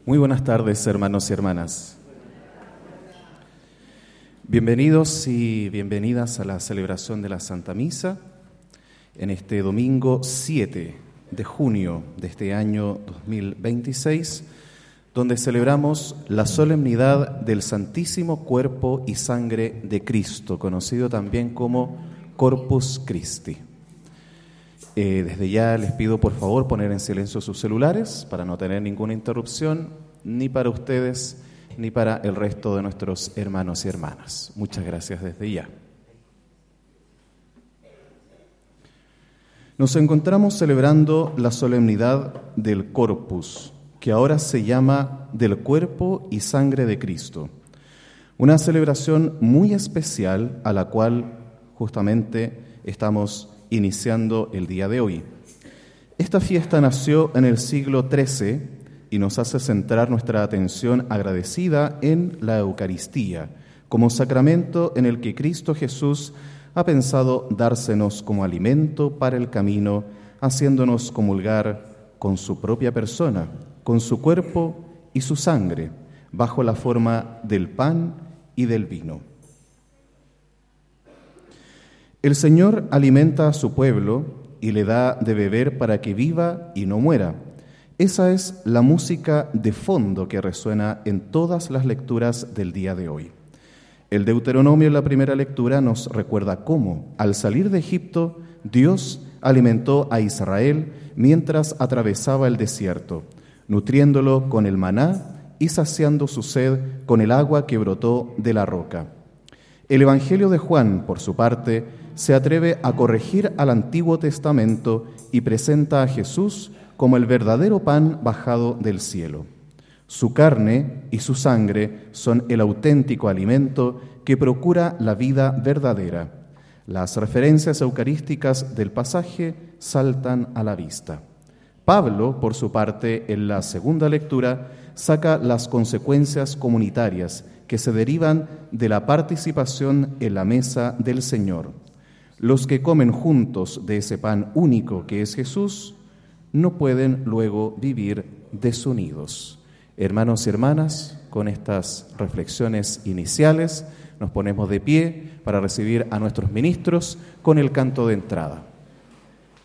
Muy buenas tardes, hermanos y hermanas. Bienvenidos y bienvenidas a la celebración de la Santa Misa en este domingo 7 de junio de este año 2026, donde celebramos la solemnidad del Santísimo Cuerpo y Sangre de Cristo, conocido también como Corpus Christi. Desde ya les pido por favor poner en silencio sus celulares para no tener ninguna interrupción, ni para ustedes ni para el resto de nuestros hermanos y hermanas. Muchas gracias desde ya. Nos encontramos celebrando la solemnidad del Corpus, que ahora se llama del Cuerpo y Sangre de Cristo. Una celebración muy especial a la cual justamente estamos iniciando el día de hoy. Esta fiesta nació en el siglo XIII y nos hace centrar nuestra atención agradecida en la Eucaristía, como sacramento en el que Cristo Jesús ha pensado dársenos como alimento para el camino, haciéndonos comulgar con su propia persona, con su cuerpo y su sangre, bajo la forma del pan y del vino. El Señor alimenta a su pueblo y le da de beber para que viva y no muera. Esa es la música de fondo que resuena en todas las lecturas del día de hoy. El Deuteronomio en la primera lectura nos recuerda cómo, al salir de Egipto, Dios alimentó a Israel mientras atravesaba el desierto, nutriéndolo con el maná y saciando su sed con el agua que brotó de la roca. El Evangelio de Juan, por su parte, se atreve a corregir al Antiguo Testamento y presenta a Jesús como el verdadero pan bajado del cielo. Su carne y su sangre son el auténtico alimento que procura la vida verdadera. Las referencias eucarísticas del pasaje saltan a la vista. Pablo, por su parte, en la segunda lectura, saca las consecuencias comunitarias que se derivan de la participación en la mesa del Señor. Los que comen juntos de ese pan único que es Jesús no pueden luego vivir desunidos. Hermanos y hermanas, con estas reflexiones iniciales nos ponemos de pie para recibir a nuestros ministros con el canto de entrada.